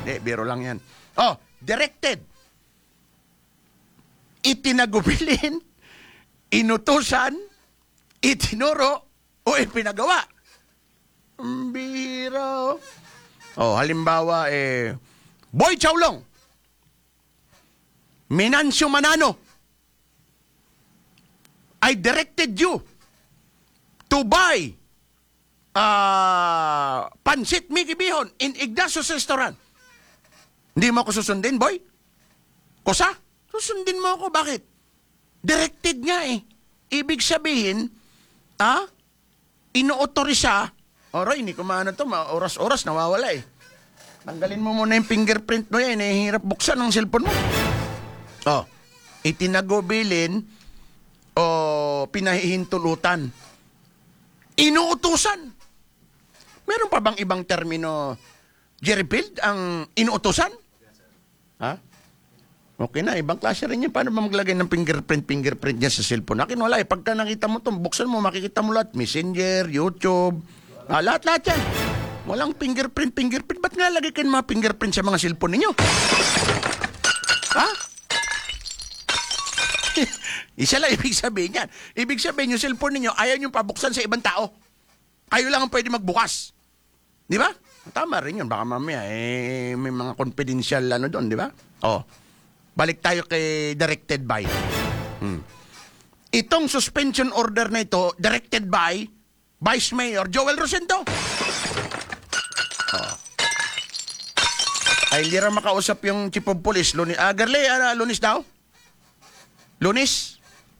biro lang yan. Oh, directed. Itinagubilin, inutusan, itinuro, o ipinagawa. Biro. Oh, halimbawa, Boy Chowlong, Minancio Manano, I directed you to buy Pansit Mickey Bihon in Ignacio's Restaurant. Hindi mo ako susundin, boy? Kusa? Susundin mo ako. Bakit? Directed nga eh. Ibig sabihin, inuotorisa. Oray, hindi ko maano to. Oras-oras, nawawala eh. Tanggalin mo muna yung fingerprint mo yan. Hirap buksan ng cellphone mo. Oh, itinagubilin o pinahihintulutan. Inuutusan. Meron pa bang ibang termino, Jerry Field, ang inuutusan? Ha? Okay na, ibang klase rin yan. Paano ba maglagay ng fingerprint niya sa cellphone? Akin wala eh. Pagka nakita mo ito, buksan mo, makikita mo lahat. Messenger, YouTube, lahat-lahat yan. Walang fingerprint. Ba't nga lagay kayo mga fingerprint sa mga cellphone ninyo? Ha? Isa lang ibig sabihin yan. Ibig sabihin yung cellphone ninyo, ayaw nyo pabuksan sa ibang tao. Kayo lang ang pwede magbukas. Di ba? Tama rin yun. Baka mamaya, may mga confidential doon, di ba? Oh. Balik tayo kay directed by. Itong suspension order na ito, directed by Vice Mayor Joel Rosendo. Oh. Ay, hindi rin makausap yung chief of police. Garle, Lunes daw? Lunes?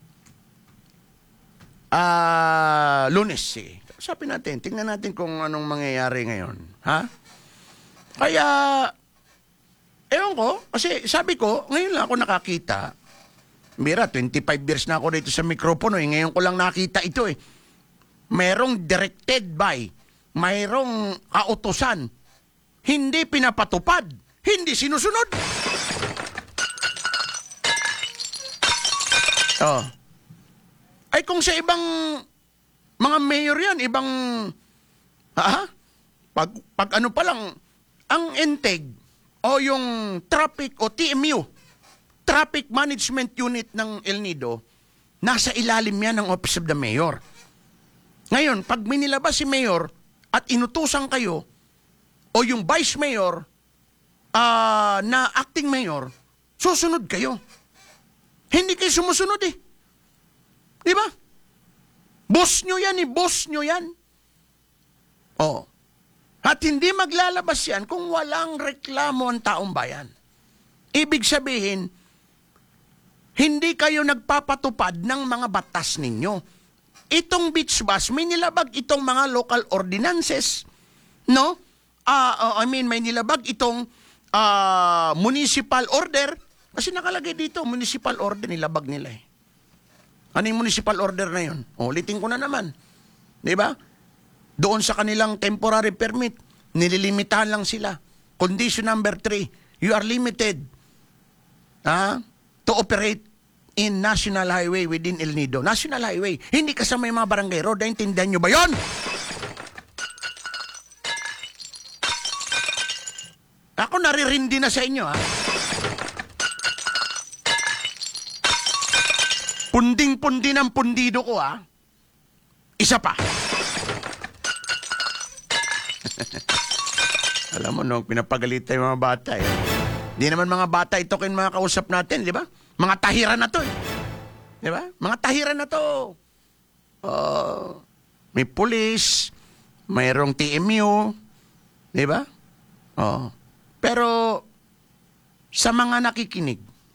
Lunes, eh. Sabi natin, tingnan natin kung anong mangyayari ngayon. Ha? Kaya, ewan ko, kasi sabi ko, ngayon lang ako nakakita. Mira, 25 years na ako dito sa mikropono, ngayon ko lang nakita ito eh. Merong directed by, mayroong kautusan, hindi pinapatupad, hindi sinusunod. Oh. Ay kung sa ibang mga mayor yan, ibang pag ano pa lang, ang NTEG o yung traffic o TMU, Traffic Management Unit ng El Nido, nasa ilalim yan ng Office of the Mayor. Ngayon, pag minilabas si Mayor at inutusan kayo o yung Vice Mayor na acting Mayor, susunod kayo. Hindi kayo sumusunod eh. Di ba? Boss nyo yan eh, boss nyo yan. Oh. At hindi maglalabas yan kung walang reklamo ang taong bayan. Ibig sabihin, hindi kayo nagpapatupad ng mga batas ninyo. Itong beach bus, may nilabag itong mga local ordinances, no? May nilabag itong municipal order. Kasi nakalagay dito, municipal order, nilabag nila eh. Ano yung municipal order na yun? Ulitin ko na naman. Di ba? Doon sa kanilang temporary permit, nililimitahan lang sila. Condition number 3, you are limited to operate in National Highway within El Nido. National Highway. Hindi kasama yung mga barangay road. Naintindihan nyo ba yun? Ako naririndi na sa inyo, ha? Punding-pundi ng pundido ko, ha? Isa pa. Alam mo, no, pinapagalitan yung mga bata, eh. Di naman mga bata ito kayo mga kausap natin, di ba? Mga tahiran na to, eh. Di ba? Mga tahiran na to. May pulis, mayroong TMU, di ba? Pero, sa mga nakikinig,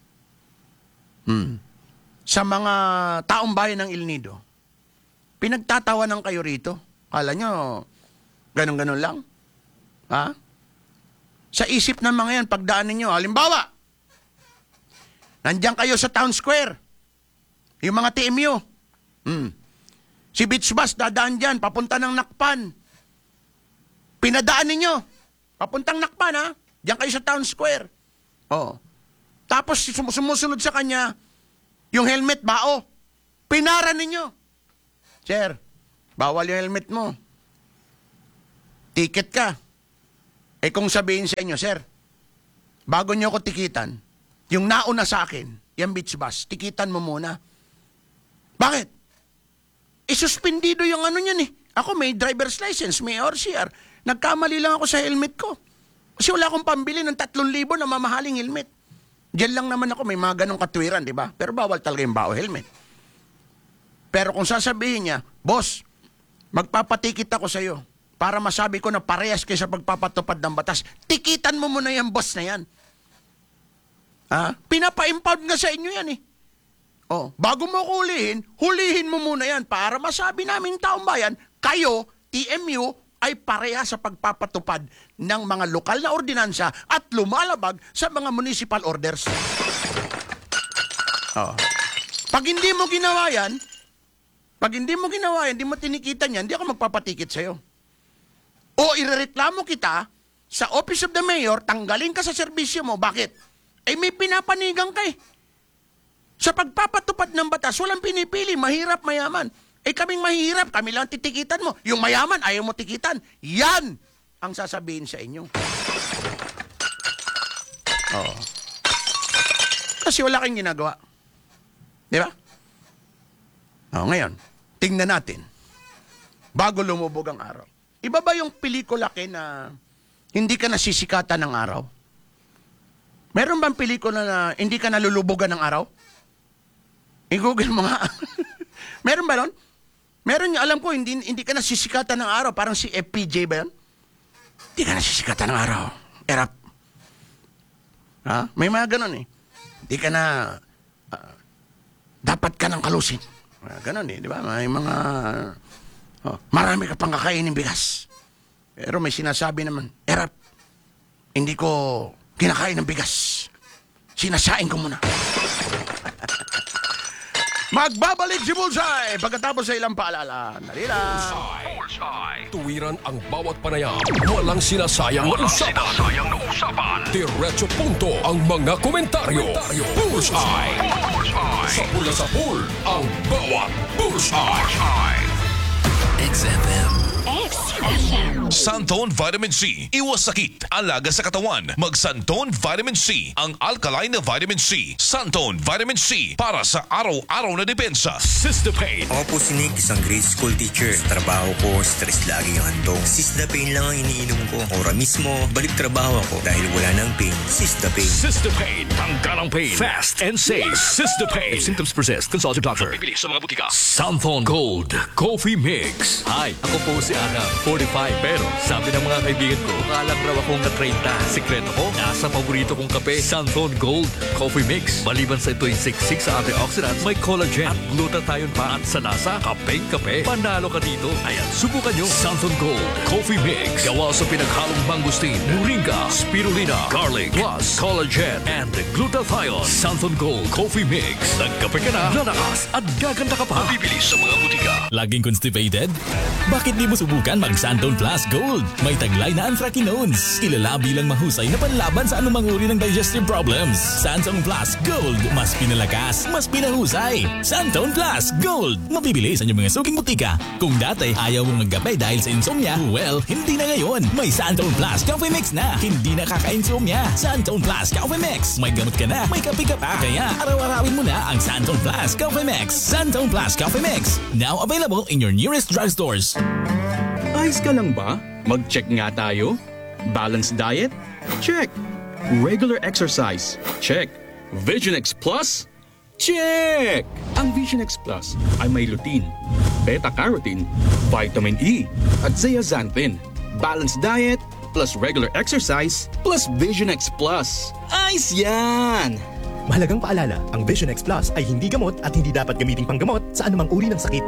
sa mga taong bayan ng El Nido, pinagtatawanan kayo rito. Kala nyo, ganun-ganun lang. Ha? Sa isip ng mga yan, pagdaan ninyo, halimbawa, nandiyan kayo sa Town Square, yung mga TMU. Si Beach Bus, dadaan dyan, papunta ng Nakpan. Pinadaan ninyo, papuntang Nakpan, ha? Diyan kayo sa Town Square. Tapos, sumusunod sa kanya, yung helmet, bao. Pinara ninyo. Sir, bawal yung helmet mo. Ticket ka. Kung sabihin sa inyo, sir, bago nyo ako tikitan, yung nauna sa akin, yung beach bus, tikitan mo muna. Bakit? Isuspendido yung ano niyan eh. Ako may driver's license, may ORCR. Nagkamali lang ako sa helmet ko. Kasi wala akong pambili ng 3,000 na mamahaling helmet. Diyan lang naman ako, may mga ganong katwiran, di ba? Pero bawal talaga yung bao helmet. Pero kung sasabihin niya, boss, magpapatikit ako sa'yo para masabi ko na parehas kayo sa pagpapatupad ng batas, tikitan mo muna yung boss na yan. Pinapa-impound nga sa inyo yan eh. Bago mo hulihin mo muna yan para masabi naming taong bayan, kayo, TMU, ay pareha sa pagpapatupad ng mga lokal na ordinansa at lumalabag sa mga municipal orders. Pag hindi mo ginawa yan, hindi mo tinikitan yan, hindi ako magpapatikit sa'yo. O irereklamo kita sa Office of the Mayor, tanggalin ka sa serbisyo mo. Bakit? May pinapanigang ka eh. Sa pagpapatupad ng batas, walang pinipili, mahirap, mayaman. Kaming mahirap, kami lang titikitan mo. Yung mayaman, ayaw mo tikitan. Yan ang sasabihin sa inyo. Kasi wala kayong ginagawa. Di ba? Ngayon, tingnan natin. Bago lumubog ang araw. Iba ba yung pelikula na hindi ka nasisikatan ng araw? Meron bang pelikula na hindi ka nalulubugan ng araw? I-google mo nga. Meron ba nun? Meron yung alam ko, hindi ka nasisikatan ng araw. Parang si FPJ ba yun? Hindi ka nasisikatan ng araw. Erap. May mga ganun eh. Hindi ka na... dapat ka ng kalusin. Ganun eh, di ba? May mga... marami ka pang kakainin bigas. Pero may sinasabi naman, Erap, hindi ko kinakain ng bigas. Sinasain ko muna. Magbabalik si Bullseye pagkatapos sa ilang paalala. Dali lang. Tuwiran ang bawat panayam. Walang sinasayang na usapan. Diretso punto ang mga komentaryo. Bullseye. Sa pula sa pool, ang bawat Bullseye. XFM. Santon Vitamin C. Iwas sakit, alaga sa katawan. Mag Santon Vitamin C. Ang alkaline na vitamin C. Santon Vitamin C. Para sa araw-araw na depensa. System-Pain. Ako po si Nick, isang grade school teacher. Sa trabaho ko, stress lagi ang handong. System-Pain lang ang iniinom ko. Ora mismo, balik trabaho ako dahil wala nang pain. System-Pain. System-Pain. Tanggal ang pain. Fast and safe. System-Pain. If symptoms persist, consult your doctor. Bibili sa mga butika. Santon Gold Coffee Mix. Hi, ako po si Ana, 45. Pero sabi ng mga kaibigan ko, kalang raw akong na 30. Sikreto ko, nasa paborito kong kape, Santon Gold Coffee Mix. Maliban sa ito'y siksik sa antioxidants, may collagen at glutathione pa. At sa lasa, kapeng-kape. Panalo ka dito. Ayan, subukan nyo. Santon Gold Coffee Mix. Gawa sa pinaghalong mangustin, moringa, spirulina, garlic, plus collagen and glutathione. Santon Gold Coffee Mix. Nagkape ka na, lalakas at gaganda ka pa. Bibili sa mga butika. Laging constipated? Bakit di mo subukan mag-Santon Plus Gold? May taglay na anthracinones. Kilala bilang mahusay na panlaban sa anumang uri ng digestive problems. Santon Plus Gold. Mas pinalakas, mas pinahusay. Santon Plus Gold. Mabibili sa inyong mga suking butika. Kung dati ayaw mong magkape dahil sa insomnia, well, hindi na ngayon. May Santon Plus Coffee Mix na. Hindi na kaka-insomnia. Santon Plus Coffee Mix. May gamot ka na, may kape ka pa. Kaya araw-arawin mo na ang Santon Plus Coffee Mix. Santon Plus Coffee Mix. Now available in your nearest drugstores. Ayos ka lang ba? Mag-check nga tayo. Balanced diet? Check. Regular exercise? Check. Vision X Plus? Check! Ang Vision X Plus ay may lutein, beta-carotene, vitamin E, at zeaxanthin. Balanced diet plus regular exercise plus Vision X Plus. Ayos yan! Mahalagang paalala, ang Vision X Plus ay hindi gamot at hindi dapat gamiting panggamot sa anumang uri ng sakit.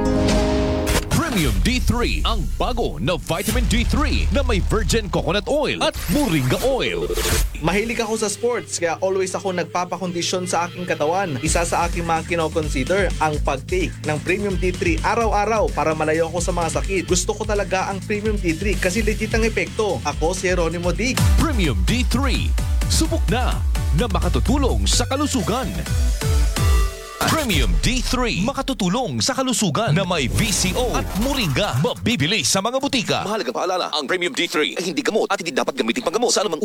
Premium D3, ang bago na vitamin D3 na may virgin coconut oil at moringa oil. Mahilig ako sa sports kaya always ako nagpapakondisyon sa aking katawan. Isa sa aking mga kinoconsider ang pag-take ng Premium D3 araw-araw para malayo ako sa mga sakit. Gusto ko talaga ang Premium D3 kasi legit ang epekto. Ako si Jeronimo Dig. Premium D3, subok na makatutulong sa kalusugan. Premium D3, makatutulong sa kalusugan na may VCO at moringa. Mabibili sa mga butika. Mahalagang paalala, ang Premium D3 ay hindi gamot at hindi dapat gamitin panggamot sa anumang